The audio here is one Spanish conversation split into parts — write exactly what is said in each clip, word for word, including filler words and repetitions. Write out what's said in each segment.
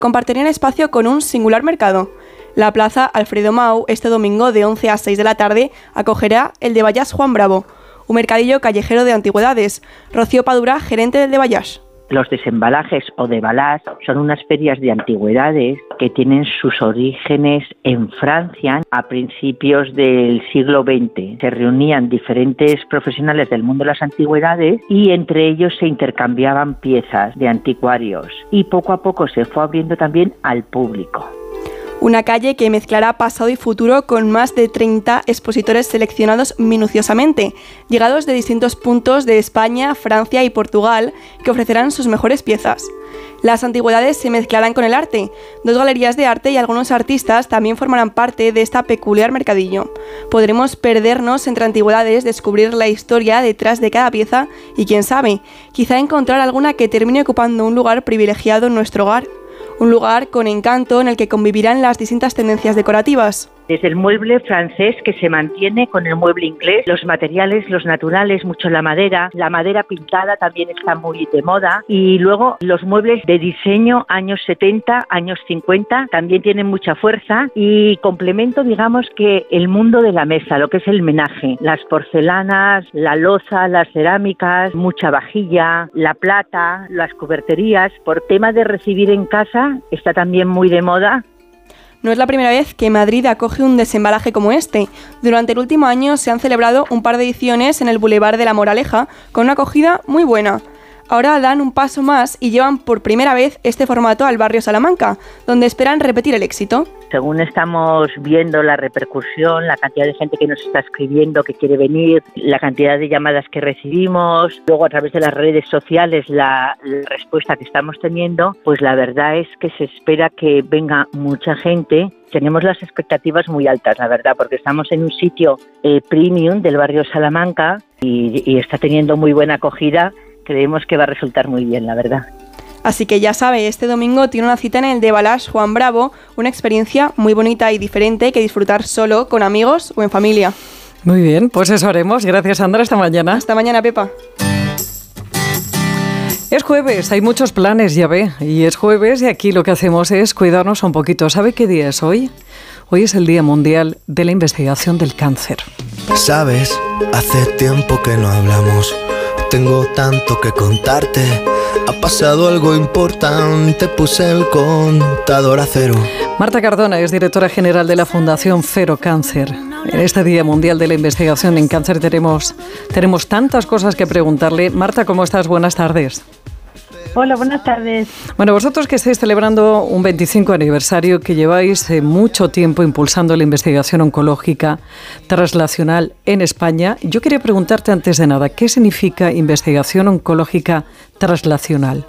compartirían espacio con un singular mercado. La plaza Alfredo Mau, este domingo de once a seis de la tarde, acogerá el de Ballash Juan Bravo, un mercadillo callejero de antigüedades. Rocío Padura, gerente del de Ballash. Los desembalajes o debalas son unas ferias de antigüedades que tienen sus orígenes en Francia a principios del siglo veinte. Se reunían diferentes profesionales del mundo de las antigüedades y entre ellos se intercambiaban piezas de anticuarios y poco a poco se fue abriendo también al público. Una calle que mezclará pasado y futuro con más de treinta expositores seleccionados minuciosamente, llegados de distintos puntos de España, Francia y Portugal, que ofrecerán sus mejores piezas. Las antigüedades se mezclarán con el arte. Dos galerías de arte y algunos artistas también formarán parte de esta peculiar mercadillo. Podremos perdernos entre antigüedades, descubrir la historia detrás de cada pieza y, quién sabe, quizá encontrar alguna que termine ocupando un lugar privilegiado en nuestro hogar. Un lugar con encanto en el que convivirán las distintas tendencias decorativas. Desde el mueble francés que se mantiene con el mueble inglés, los materiales, los naturales, mucho la madera, la madera pintada también está muy de moda y luego los muebles de diseño años setenta, años cincuenta también tienen mucha fuerza y complemento digamos que el mundo de la mesa, lo que es el menaje, las porcelanas, la loza, las cerámicas, mucha vajilla, la plata, las cuberterías, por tema de recibir en casa está también muy de moda. No es la primera vez que Madrid acoge un desembalaje como este. Durante el último año se han celebrado un par de ediciones en el Boulevard de la Moraleja con una acogida muy buena. Ahora dan un paso más y llevan por primera vez este formato al barrio Salamanca, donde esperan repetir el éxito. Según estamos viendo la repercusión, la cantidad de gente que nos está escribiendo, que quiere venir, la cantidad de llamadas que recibimos, luego a través de las redes sociales la, la respuesta que estamos teniendo, pues la verdad es que se espera que venga mucha gente. Tenemos las expectativas muy altas, la verdad, porque estamos en un sitio eh, premium del barrio Salamanca y, y está teniendo muy buena acogida. Creemos que va a resultar muy bien, la verdad. Así que ya sabe, este domingo tiene una cita en el de Ballash Juan Bravo, una experiencia muy bonita y diferente que disfrutar solo, con amigos o en familia. Muy bien, pues eso haremos. Gracias, Sandra. Hasta mañana. Hasta mañana, Pepa. Es jueves, hay muchos planes, ya ve, y es jueves y aquí lo que hacemos es cuidarnos un poquito. ¿Sabe qué día es hoy? Hoy es el Día Mundial de la Investigación del Cáncer. Sabes, hace tiempo que no hablamos. Tengo tanto que contarte. Ha pasado algo importante, puse el contador a cero. Marta Cardona es directora general de la Fundación Cero Cáncer. En este Día Mundial de la Investigación en Cáncer tenemos, tenemos tantas cosas que preguntarle. Marta, ¿cómo estás? Buenas tardes. Hola, buenas tardes. Bueno, vosotros que estáis celebrando un veinticinco aniversario, que lleváis eh, mucho tiempo impulsando la investigación oncológica translacional en España, yo quería preguntarte antes de nada, ¿qué significa investigación oncológica translacional?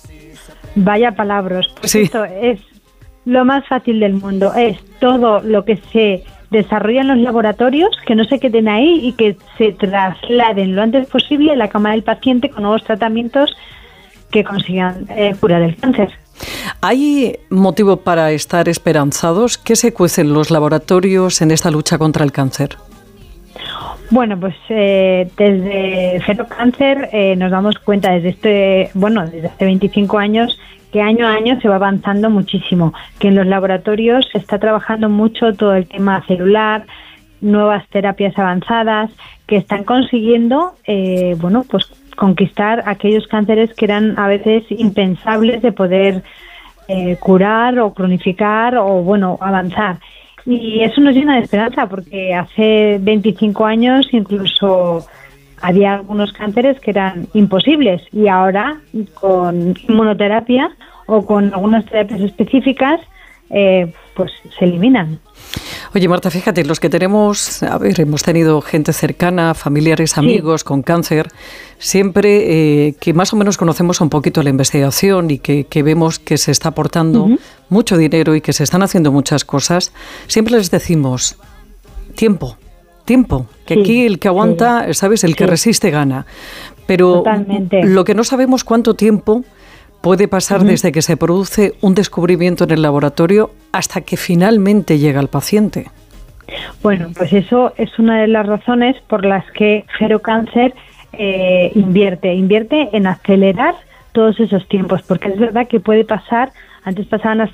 Vaya palabras, pues sí. Esto es lo más fácil del mundo, es todo lo que se desarrolla en los laboratorios, que no se queden ahí y que se trasladen lo antes posible a la cama del paciente con nuevos tratamientos que consigan eh, curar el cáncer. ¿Hay motivo para estar esperanzados? ¿Qué se cuecen los laboratorios en esta lucha contra el cáncer? Bueno, pues eh, desde Cero Cáncer eh, nos damos cuenta desde este, bueno, desde hace veinticinco años que año a año se va avanzando muchísimo, que en los laboratorios se está trabajando mucho todo el tema celular, nuevas terapias avanzadas, que están consiguiendo, eh, bueno, pues conquistar aquellos cánceres que eran a veces impensables de poder eh, curar o cronificar o, bueno, avanzar. Y eso nos llena de esperanza porque hace veinticinco años incluso había algunos cánceres que eran imposibles y ahora con inmunoterapia o con algunas terapias específicas eh, pues se eliminan. Oye, Marta, fíjate, los que tenemos, a ver, hemos tenido gente cercana, familiares, amigos sí. con cáncer, siempre eh, que más o menos conocemos un poquito la investigación y que, que vemos que se está aportando uh-huh. mucho dinero y que se están haciendo muchas cosas, siempre les decimos, tiempo, tiempo, que sí, aquí el que aguanta, sí. ¿sabes? El que sí. resiste gana. Pero Totalmente. Lo que no sabemos cuánto tiempo puede pasar uh-huh. desde que se produce un descubrimiento en el laboratorio hasta que finalmente llega al paciente. Bueno, pues eso es una de las razones por las que Cero Cáncer eh, invierte, invierte en acelerar todos esos tiempos, porque es verdad que puede pasar Antes pasaban